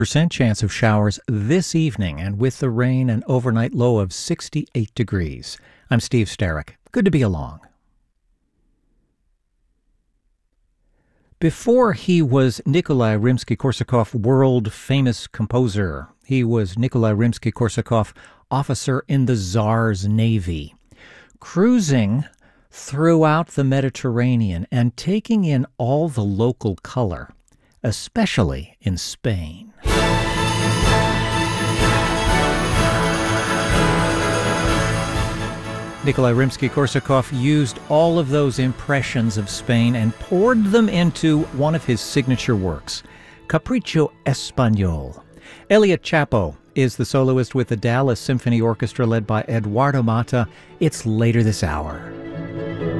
Percent chance of showers this evening, and with the rain, an overnight low of 68 degrees. I'm Steve Sterrick. Good to be along. Before he was Nikolai Rimsky-Korsakov, world-famous composer, he was Nikolai Rimsky-Korsakov, officer in the Tsar's Navy, cruising throughout the Mediterranean and taking in all the local color, especially in Spain. Nikolai Rimsky-Korsakov used all of those impressions of Spain and poured them into one of his signature works, Capriccio Español. Elliot Chapo is the soloist with the Dallas Symphony Orchestra led by Eduardo Mata. It's later this hour.